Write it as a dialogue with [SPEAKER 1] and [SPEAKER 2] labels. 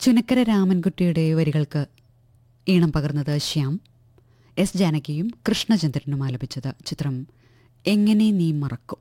[SPEAKER 1] ചുനക്കര രാമൻകുട്ടിയുടെ വരികൾക്ക് ഈണം പകർന്നത് ശ്യാം, എസ് ജാനകിയും കൃഷ്ണചന്ദ്രനും ആലപിച്ചത്. ചിത്രം എങ്ങനെ നീ മറക്കും.